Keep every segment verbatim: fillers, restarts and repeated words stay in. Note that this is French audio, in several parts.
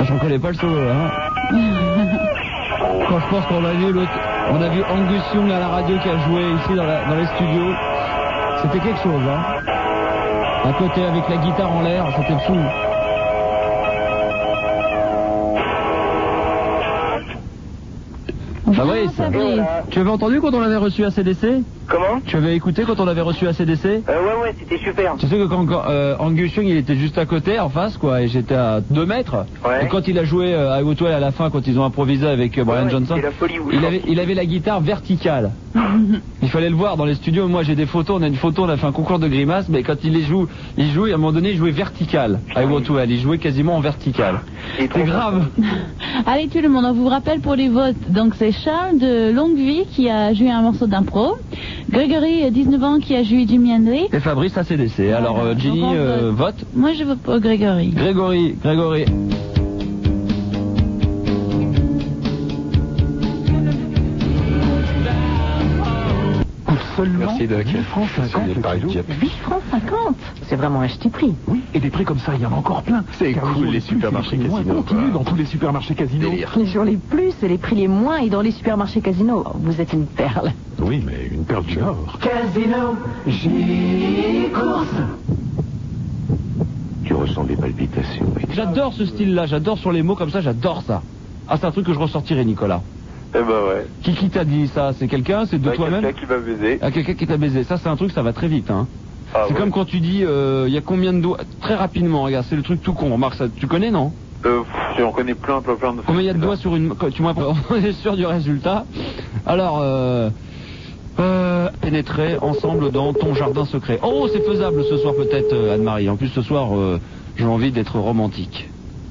J'en connais pas le solo, hein. Quand je pense qu'on a vu l'autre, on a vu Angus Young à la radio qui a joué ici dans, la, dans les studios. C'était quelque chose, hein. À côté avec la guitare en l'air, c'était fou. Fabrice, Fabrice. Tu avais entendu quand on avait reçu A C D C? Comment? Tu avais écouté quand on avait reçu A C D C? Euh, ouais, ouais, c'était super. Tu sais que quand, quand euh, Angus Young, il était juste à côté, en face, quoi, et j'étais à deux mètres. Ouais. Et quand il a joué euh, à Woodwell à la fin, quand ils ont improvisé avec euh, Brian ouais, ouais, Johnson, la folie, il, avait, il avait la guitare verticale. Il fallait le voir dans les studios. Moi, j'ai des photos, on a une photo, on a fait un concours de grimaces, mais quand il les joue, il jouait, à un moment donné, il jouait vertical. À Woodwell, il jouait quasiment en vertical. C'est grave. Allez, tout le monde, on vous rappelle pour les votes. Donc, c'est Charles de Longueville qui a joué un morceau d'impro. Grégory, dix-neuf ans, qui a joué Jimi Hendrix. Et Fabrice A C D C. Alors, euh, Ginny, Donc, on euh, vote. vote. Moi, je vote pour Grégory. Grégory, Grégory. Seulement Merci, Doc. huit francs cinquante le kilo. huit francs cinquante. C'est vraiment un ch'ti prix. Oui, et des prix comme ça, il y en a encore plein. C'est Car cool, jour les plus supermarchés et les prix moins casinos, continuent quoi. dans tous les supermarchés casinos. Délire. Les jours les plus et les prix les moins et dans les supermarchés casinos. Oh, vous êtes une perle. Oui, mais une perle du Nord. Casino, j'ai course. Tu ressens des palpitations. J'adore ce style-là, j'adore sur les mots comme ça, j'adore ça. Ah, c'est un truc que je ressortirais, Nicolas. Eh ben ouais. Qui, qui t'a dit ça? C'est quelqu'un? C'est de Bah, toi-même? quelqu'un qui m'a baisé. Ah, quelqu'un qui t'a baisé. Ça, c'est un truc, ça va très vite, hein. Ah, c'est ouais. comme quand tu dis, il euh, y a combien de doigts? Très rapidement, regarde, c'est le truc tout con. Remarque ça, tu connais, non? Euh, pff, j'en connais plein, plein, plein de Combien il y a de là. doigts sur une... Tu m'as on est sûr du résultat. Alors, euh... Euh, pénétrer ensemble dans ton jardin secret. Oh, c'est faisable ce soir peut-être, euh, Anne-Marie. En plus, ce soir, euh, j'ai envie d'être romantique.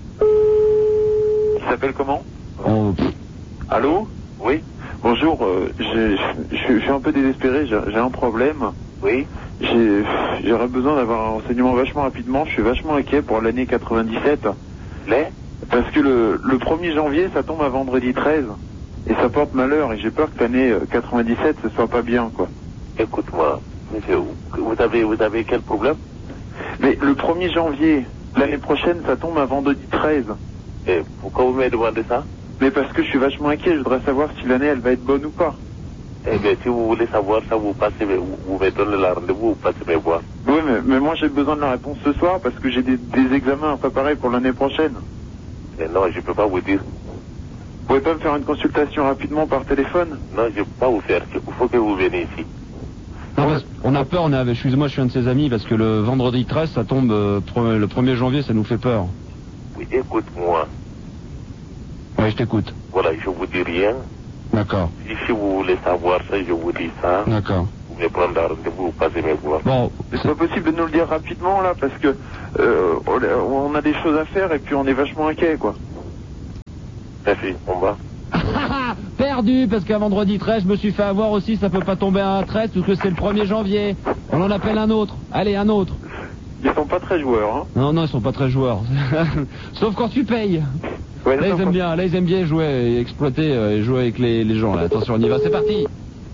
Il s'appelle comment? Oh, pff. Allô? Oui. Bonjour, euh, j'ai- je je suis un peu désespéré, j'ai j'ai un problème. Oui. J'ai- J'aurais besoin d'avoir un renseignement vachement rapidement, je suis vachement inquiet pour l'année quatre-vingt-dix-sept. Les? Parce que le, le premier janvier, ça tombe à vendredi treize. Et ça porte malheur, et j'ai peur que l'année euh, quatre-vingt-dix-sept, ce soit pas bien, quoi. Écoute-moi, monsieur, vous avez, vous avez quel problème? Mais le premier janvier, l'année prochaine, ça tombe à vendredi treize. Et pourquoi vous m'avez demandé ça? Mais parce que je suis vachement inquiet, je voudrais savoir si l'année, elle va être bonne ou pas. Eh bien, si vous voulez savoir ça, vous passez, vous, vous me donnez le rendez-vous, vous passez me voir. Oui, mais, mais moi j'ai besoin de la réponse ce soir parce que j'ai des, des examens à préparer pour l'année prochaine. Et non, je ne peux pas vous dire. Vous pouvez pas me faire une consultation rapidement par téléphone? Non, je ne peux pas vous faire. Il faut que vous veniez ici. Non, parce- on a peur, on a, excuse-moi, je suis un de ses amis, parce que le vendredi treize, ça tombe, euh, pre- le premier janvier, ça nous fait peur. Oui, écoute-moi. Oui, je t'écoute. Voilà, je vous dis rien. D'accord, Si, si vous voulez savoir ça, je vous dis ça. d'accord. Vous me prenez un rendez-vous, vous passez me voir. Bon, C'est pas possible de nous le dire rapidement là parce que euh, on a- on a des choses à faire et puis on est vachement inquiet, quoi. Merci, on va. perdu, parce qu'un vendredi treize, je me suis fait avoir aussi, ça peut pas tomber à un treize, parce que c'est le premier janvier. On en appelle un autre. Allez, un autre. Ils sont pas très joueurs, hein. Non, non, ils sont pas très joueurs. Sauf quand tu payes. Ouais, Là, ils non, aiment non, bien, là, ils aiment bien jouer et exploiter euh, et jouer avec les, les gens, là. Attention, on y va, c'est parti.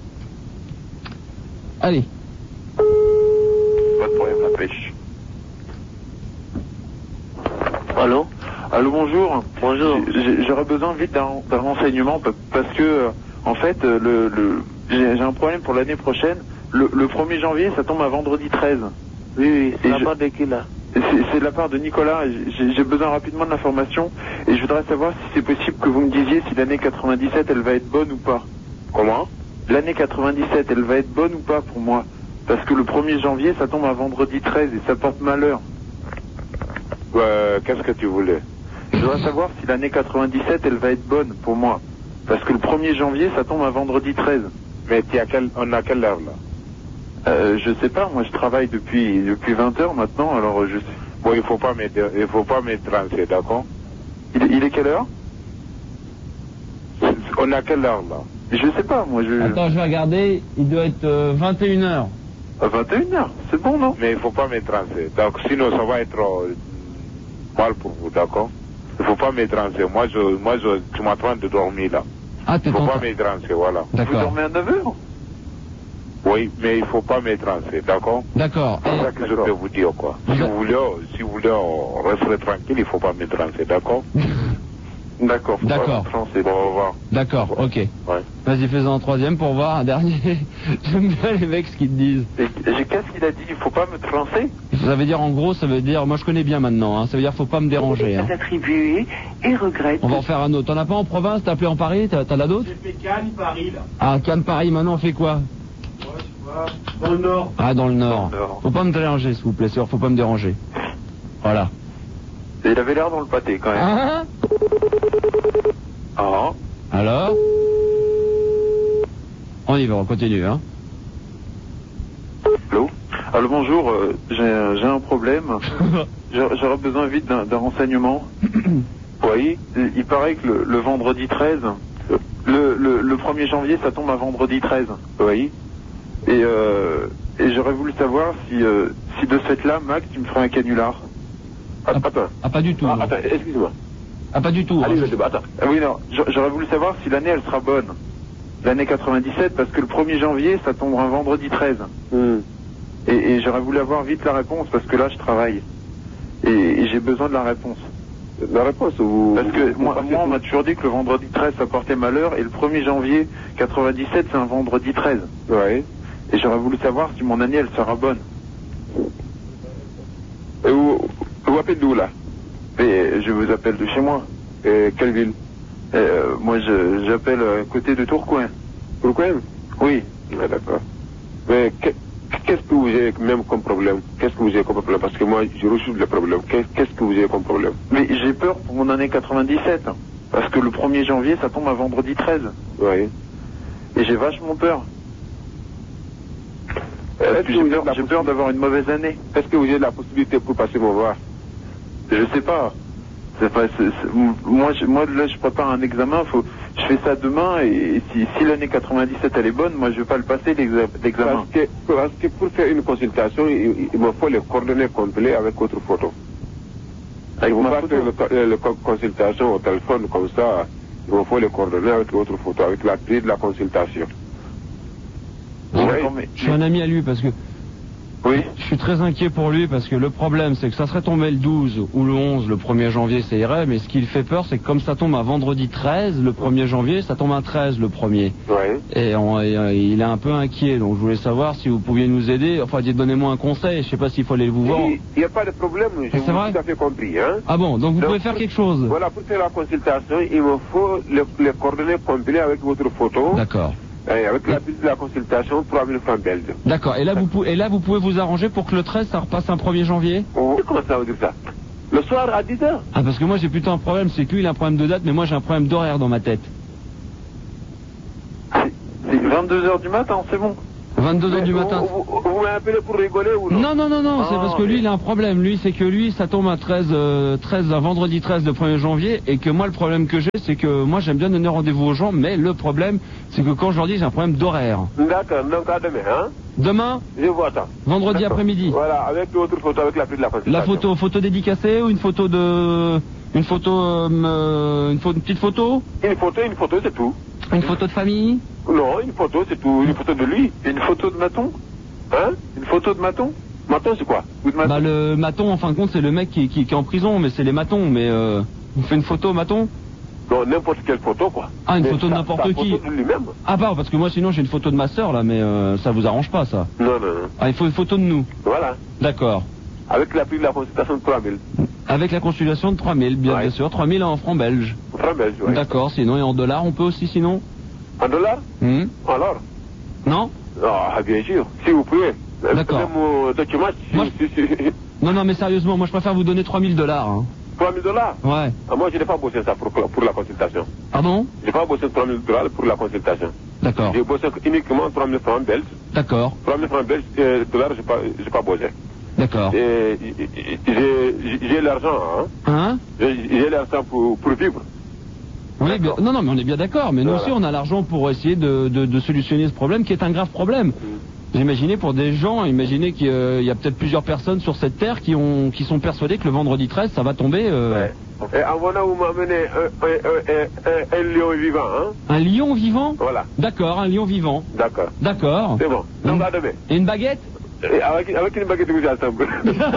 Allez. Pas de problème, la pêche. Allô? Allô, bonjour. Bonjour. J'ai- J'aurais besoin vite d'un d'un renseignement pa- parce que, euh, en fait, euh, le, le, j'ai j'ai un problème pour l'année prochaine. Le, le premier janvier, ça tombe à vendredi treize. Oui, oui, c'est Et la je- part de qui, là? Et C'est c'est de la part de Nicolas. et J'ai j'ai besoin rapidement de l'information et je voudrais savoir si c'est possible que vous me disiez si l'année quatre-vingt-dix-sept, elle va être bonne ou pas. Comment? L'année quatre-vingt-dix-sept, elle va être bonne ou pas pour moi? Parce que le premier janvier, ça tombe à vendredi treize et ça porte malheur. Euh, qu'est-ce que tu voulais? Je voudrais savoir si l'année quatre-vingt-dix-sept, elle va être bonne pour moi. Parce que le premier janvier, ça tombe à vendredi treize. Mais tu as quel, on a quelle heure, là? Euh, je sais pas, moi je travaille depuis depuis vingt heures maintenant, alors euh, je sais. Bon, il faut pas me, il faut pas me trancher, d'accord? Il, est- il est quelle heure? On a quelle heure, là? Je sais pas, moi je... Attends, je vais regarder, il doit être euh, vingt et une heures. À vingt et une heures, c'est bon, non? Mais il faut pas me trancher. Donc, sinon, ça va être euh, mal pour vous, d'accord? Il faut pas me trancher. Moi, je, moi, je, tu m'attends de dormir, là. Ah, t'es Il faut en pas train- me trancher, voilà. Vous D'accord, dormez à neuf heures? Oui, mais il faut pas me trancher, d'accord? d'accord. C'est Eh, ça que je peux vous dire, quoi. Si vous voulez, si vous voulez euh, rester tranquille, il faut pas me trancher, d'accord? D'accord. faut D'accord. pas me lancer. Bon, au revoir. D'accord, ok. Ouais. Vas-y, fais-en un troisième pour voir, un dernier. J'aime bien les mecs ce qu'ils te disent. Et, et qu'est-ce qu'il a dit? Il faut pas me lancer? Ça veut dire, en gros, ça veut dire, moi je connais bien maintenant, hein, ça veut dire faut pas me déranger. Hein. Attribué et regrette. On va en faire un autre. T'en as pas en province, t'as appelé en Paris, t'as t'as là d'autres? J'ai fait Cannes, Paris, là. Ah, Cannes, Paris, maintenant on fait quoi? Ouais, je sais pas. Dans le Nord. Ah, dans le Nord. Dans le Nord. Faut pas me déranger, s'il vous plaît, c'est faut pas me déranger. Voilà. Et il avait l'air dans le pâté quand même. Ah, Ah. alors on y va, on continue, hein. Allô? Allô, bonjour, euh, j'ai j'ai un problème. J'a- J'aurais besoin vite d'un d'un renseignement. Oui, il, il paraît que le, le vendredi treize, le, le, le premier janvier, ça tombe à vendredi treize. Oui. Et, euh, et j'aurais voulu savoir si, euh, si de ce fait-là, Max, tu me ferais un canular. Ah, ah, pas du tout. Ah, non. attends, excuse-moi. Ah, pas du tout. Allez, hein. je te attends. Ah oui, non, j'a- j'aurais voulu savoir si l'année, elle sera bonne. L'année quatre-vingt-dix-sept, parce que le premier janvier, ça tombera un vendredi treize. Et, et j'aurais voulu avoir vite la réponse, parce que là, je travaille. Et, et j'ai besoin de la réponse. La réponse ou... Parce que moi, moi, on m'a toujours dit que le vendredi treize, ça portait malheur, et le premier janvier quatre-vingt-dix-sept, c'est un vendredi treize. Ouais. Et j'aurais voulu savoir si mon année, elle sera bonne. Et où, vous appelez d'où, là? Et je vous appelle de chez moi. Et quelle ville? euh, Moi, je- j'appelle à côté de Tourcoing. Tourcoing? Oui. Ah, d'accord. Mais que- qu'est-ce que vous avez même comme problème? Qu'est-ce que vous avez comme problème? Parce que moi, je reçois le problème. Qu'est- Qu'est-ce que vous avez comme problème? Mais j'ai peur pour mon année quatre-vingt-dix-sept. Parce que le premier janvier, ça tombe à vendredi treize. Oui. Et j'ai vachement peur. Euh, puis j'ai peur, j'ai peur d'avoir une mauvaise année. Est-ce que vous avez la possibilité pour passer me voir? Je sais pas. C'est pas c'est- c'est- moi, je, moi, là, je prépare un examen. Faut, je fais ça demain. Et si, si l'année quatre-vingt-dix-sept elle est bonne, moi, je vais pas le passer l'exa- l'examen. Parce que, parce que pour faire une consultation, il, il me faut les coordonnées complètes avec votre photo. Avec vous pas faire le, le, le co- consultation au téléphone comme ça. Il me faut les coordonnées avec votre photo, avec la prix de la consultation. Ouais, D'accord, mais- Je suis un ami à lui parce que Oui. je suis très inquiet pour lui parce que le problème c'est que ça serait tombé le douze ou le onze, le premier janvier ça irait, mais ce qui le fait peur c'est que comme ça tombe un vendredi treize, le premier janvier, ça tombe un treize le premier. Ouais. Et, on- et, euh, il est un peu inquiet, donc je voulais savoir si vous pouviez nous aider, enfin dites- donnez-moi un conseil, je sais pas s'il faut aller vous voir. Il n'y a pas de problème, je C'est vous vrai ai tout à fait compris. Hein? Ah bon, donc vous Donc, pouvez faire quelque chose. Voilà, pour faire la consultation, il me faut le- les coordonnées complètes avec votre photo. D'accord. Et avec la prise de la consultation, trois mille francs belges. D'accord, et là, vous pou- et là vous pouvez vous arranger pour que le treize ça repasse un premier janvier? Oh, comment ça veut dire ça? Le soir à dix heures? Ah parce que moi j'ai plutôt un problème, c'est que lui il a un problème de date, mais moi j'ai un problème d'horaire dans ma tête. C'est vingt-deux heures du matin, c'est bon. vingt-deux heures du matin. Vous, vous, vous m'appelez pour rigoler ou non? Non, non, non, non, c'est Ah, parce que lui, mais- il a un problème. Lui, c'est que lui, ça tombe à treize, euh, treize, un vendredi treize, le premier janvier, et que moi, le problème que j'ai, c'est que moi, j'aime bien donner rendez-vous aux gens, mais le problème, c'est que quand je leur dis, j'ai un problème d'horaire. D'accord, donc à demain, hein? Demain, Je vois ça. vendredi D'accord. après-midi. Voilà, avec votre photo, avec la prise de la consultation. La photo, photo dédicacée ou une photo de, une photo, euh, euh, une, pho- une petite photo, Une photo, une photo, c'est tout. une photo de famille. Non, une photo, c'est tout. Une photo de lui. Une photo de Maton? Hein? Une photo de Maton? Maton, c'est quoi? Ou de Maton? Bah le maton, en fin de compte, c'est le mec qui, qui, qui est en prison, mais c'est les matons. Mais euh, on fait une photo maton. Non, n'importe quelle photo, quoi. Ah, une Mais photo de sa- n'importe sa qui. photo de lui-même. Ah bah parce que moi sinon j'ai une photo de ma sœur là, mais euh, ça vous arrange pas ça. Non, non, non. Ah, il faut une photo de nous. Voilà. D'accord. Avec la prise de la consultation de trois mille. Avec la consultation de trois mille, bien, Ouais. bien sûr, trois mille en francs belges. Francs belges, oui. D'accord, sinon et en dollars on peut aussi sinon. En dollars? Hmm. Alors? Non? Ah, bien sûr. Si vous pouvez. D'accord. Même mon document, si, Moi, si, si, Non, non mais sérieusement, moi je préfère vous donner trois mille dollars. Hein. trois mille dollars? Ouais. Ah, moi, je n'ai pas bossé ça pour, pour la consultation. Pardon? Je n'ai pas bossé trois mille dollars pour la consultation. D'accord. J'ai bossé uniquement trois mille francs belges. D'accord. trois mille francs belges, euh, dollars, je n'ai pas, j'ai pas bossé. D'accord. Et j'ai j'ai l'argent, hein. Hein? J'ai j'ai l'argent pour, pour vivre. Oui, bien- non, non, mais on est bien d'accord. Mais nous Voilà. aussi, on a l'argent pour essayer de, de, de solutionner ce problème qui est un grave problème. J'imaginais pour des gens, imaginez qu'il y a, il y a peut-être plusieurs personnes sur cette terre qui, ont, qui sont persuadées que le vendredi treize, ça va tomber. euh, Ouais. Et en voilà, vous m'amenez un, un, un, un, un lion vivant, hein. Un lion vivant? Voilà. D'accord, un lion vivant. D'accord. D'accord. C'est bon. Donc Une- à demain. Et une baguette? Avec, avec une baguette rouge à table.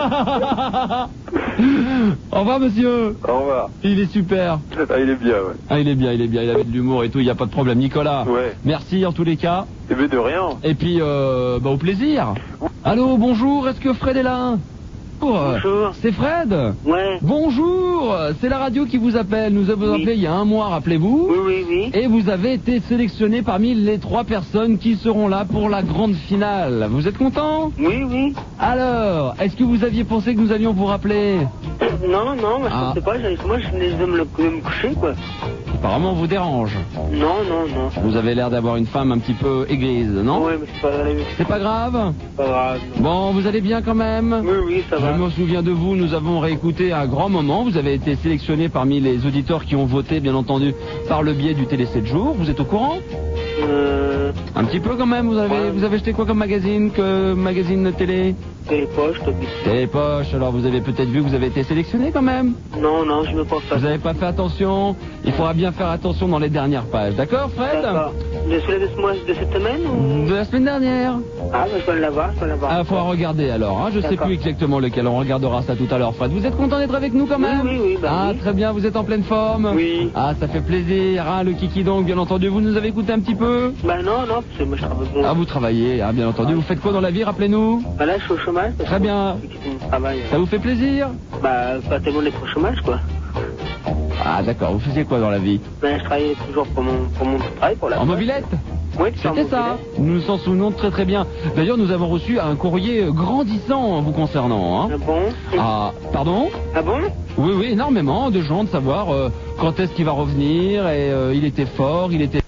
Au revoir, monsieur. Au revoir. Il est super. Ah, il est bien, ouais. Ah, il est bien, il est bien. Il avait de l'humour et tout, il n'y a pas de problème. Nicolas, ouais. Merci en tous les cas. Eh bien, de rien. Et puis, euh, bah, au plaisir. Allô, bonjour, est-ce que Fred est là? Bonjour. C'est Fred? Ouais. Bonjour, c'est la radio qui vous appelle. Nous avons oui. appelé il y a un mois, rappelez-vous. Oui, oui, oui. Et vous avez été sélectionné parmi les trois personnes qui seront là pour la grande finale. Vous êtes content? Oui, oui. Alors, est-ce que vous aviez pensé que nous allions vous rappeler? Non, non, moi, ah. je sais pas. Moi, je venais de me, le, de me coucher, quoi. Apparemment, on vous dérange. Non, non, non. Vous avez l'air d'avoir une femme un petit peu aigrise, non? Oui, mais c'est pas grave. C'est pas grave? Pas grave. Non. Bon, vous allez bien quand même? Oui, oui, ça va. Je me souviens de vous, nous avons réécouté un grand moment. Vous avez été sélectionné parmi les auditeurs qui ont voté, bien entendu, par le biais du Télé sept jours. Vous êtes au courant? Euh... Un petit peu quand même. Vous avez, ouais. vous avez acheté quoi comme magazine, que magazine télé? Télépoche, Topic. Télépoche. Alors vous avez peut-être vu que vous avez été sélectionné quand même? Non, non, je ne pense pas. Vous n'avez pas fait attention? Il faudra bien faire attention dans les dernières pages. D'accord, Fred? D'accord. De celui de ce mois, de cette semaine ou... De la semaine dernière. Ah, ben, je vais l'avoir, je vais l'avoir. Ah, il faudra regarder alors. Hein. Je sais plus exactement lequel. On regardera ça tout à l'heure, Fred. Vous êtes content d'être avec nous quand même? Oui, oui, oui. Bah, ah, oui. très bien. Vous êtes en pleine forme? Oui. Ah, ça fait plaisir. Hein, le kiki donc, bien entendu. Vous nous avez écouté un petit peu? Bah non, non, parce que moi je travaille. Bon. Ah, vous travaillez, ah, bien entendu. Ah. Vous faites quoi dans la vie, rappelez-nous? Bah là, je suis au chômage. Très bien. Travail, ça vous fait plaisir? Bah, pas tellement d'être au chômage, quoi. Ah, d'accord. Vous faisiez quoi dans la vie? Ben, je travaillais toujours pour mon, pour mon travail, pour la... En mobilette? Oui, c'était ça. Nous nous en souvenons très très bien. D'ailleurs, nous avons reçu un courrier grandissant vous concernant. Hein. Ah bon? Ah, pardon? Ah bon? Oui, oui, énormément de gens de savoir euh, quand est-ce qu'il va revenir et euh, il était fort, il était...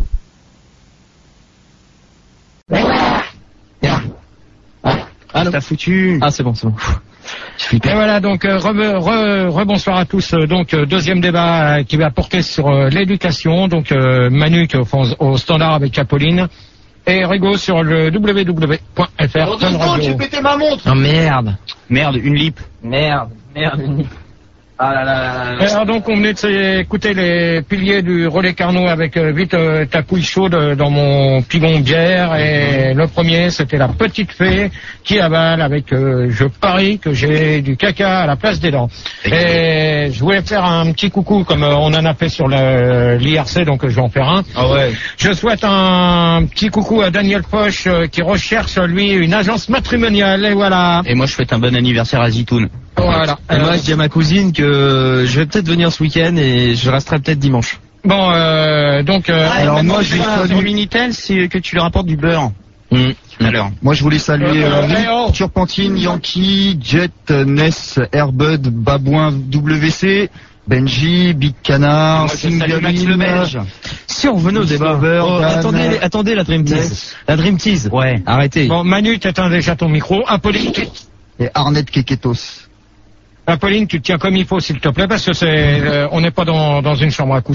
Ah, t'as foutu. Ah, c'est bon, c'est bon. Et voilà, donc euh, rebonsoir re, re à tous. Donc euh, deuxième débat euh, qui va porter sur euh, l'éducation. Donc euh, Manu qui est au, au standard avec Apolline et Rigo sur le w w w point f r. En deux secondes, j'ai pété ma montre. Oh merde, merde, une lip. Merde, merde, une lip. Ah là là là là. Alors donc on venait d'écouter les piliers du Relais Carnot avec euh, vite euh, ta couille chaude dans mon pigon de bière et le premier c'était la petite fée qui avale avec euh, je parie que j'ai du caca à la place des dents. Et je voulais faire un petit coucou comme euh, on en a fait sur l'I R C donc euh, je vais en faire un. Ah ouais. Je souhaite un petit coucou à Daniel Foch euh, qui recherche lui une agence matrimoniale et voilà. Et moi je souhaite un bon anniversaire à Zitoun. Voilà. Et moi, je dis à ma cousine que je vais peut-être venir ce week-end et je resterai peut-être dimanche. Bon, euh, donc... Euh, alors moi, je vais saluer Minitel, c'est que tu lui rapportes du beurre. Mmh. Alors. Moi, je voulais saluer euh, euh, hey, oh. Turpentine, Yankee, Jet, Ness, Airbud, Babouin, W C, Benji, Big Canard, Singaline, Survenez au débat. Oh, attendez, attendez la Dream Tease. La Dream Tease. Ouais, arrêtez. Bon, Manu, t'éteins déjà ton micro. Apolline... Et Arnett Keketos. Apolline, tu te tiens comme il faut, s'il te plaît, parce que c'est, euh, on n'est pas dans, dans une chambre à coucher.